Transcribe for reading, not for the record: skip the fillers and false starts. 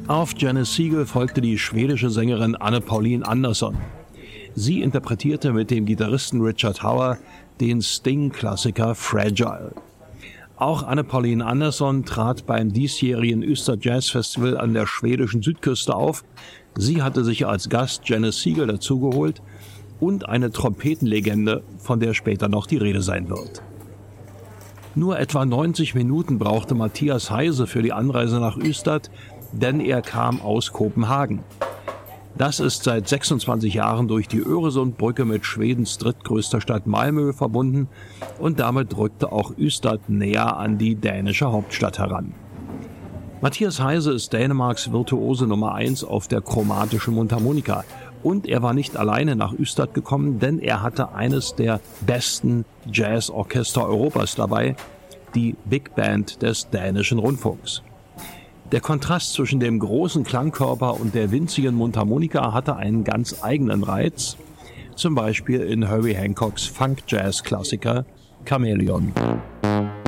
Auf Janis Siegel folgte die schwedische Sängerin Anne Pauline Andersson. Sie interpretierte mit dem Gitarristen Richard Hauer den Sting-Klassiker Fragile. Auch Anne Pauline Andersson trat beim diesjährigen Ystad Jazz Festival an der schwedischen Südküste auf. Sie hatte sich als Gast Janis Siegel dazugeholt und eine Trompetenlegende, von der später noch die Rede sein wird. Nur etwa 90 Minuten brauchte Matthias Heise für die Anreise nach Ystad, denn er kam aus Kopenhagen. Das ist seit 26 Jahren durch die Öresundbrücke mit Schwedens drittgrößter Stadt Malmö verbunden und damit rückte auch Ystad näher an die dänische Hauptstadt heran. Matthias Heise ist Dänemarks Virtuose Nummer 1 auf der chromatischen Mundharmonika. Und er war nicht alleine nach Ystad gekommen, denn er hatte eines der besten Jazzorchester Europas dabei, die Big Band des dänischen Rundfunks. Der Kontrast zwischen dem großen Klangkörper und der winzigen Mundharmonika hatte einen ganz eigenen Reiz, zum Beispiel in Herbie Hancocks Funk-Jazz-Klassiker Chameleon.